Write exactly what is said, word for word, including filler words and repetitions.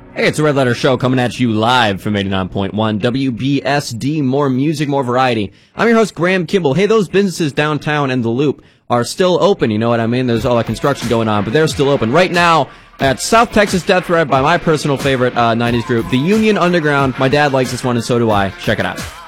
Hey, it's the Red Letter Show coming at you live from eighty-nine point one W B S D. More music, more variety. I'm your host, Graham Kimball. Hey, those businesses downtown and the Loop are still open, you know what I mean? There's all that construction going on, but they're still open. Right now, at South Texas Death Threat by my personal favorite uh, nineties group, the Union Underground. My dad likes this one, and so do I. Check it out.